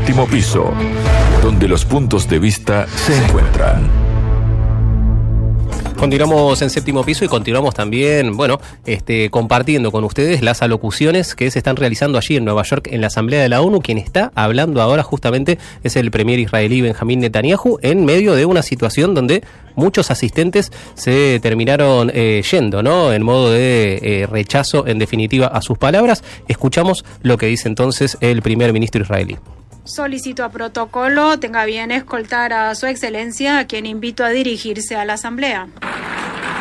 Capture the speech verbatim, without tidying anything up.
Séptimo Piso, donde los puntos de vista se encuentran. Continuamos en Séptimo Piso y continuamos también, bueno, este, compartiendo con ustedes las alocuciones que se están realizando allí en Nueva York en la Asamblea de la ONU. Quien está hablando ahora justamente es el premier israelí Benjamín Netanyahu, en medio de una situación donde muchos asistentes se terminaron eh, yendo, ¿no? En modo de eh, rechazo, en definitiva, a sus palabras. Escuchamos lo que dice entonces el primer ministro israelí. Solicito a protocolo tenga bien escoltar a su excelencia, a quien invito a dirigirse a la asamblea.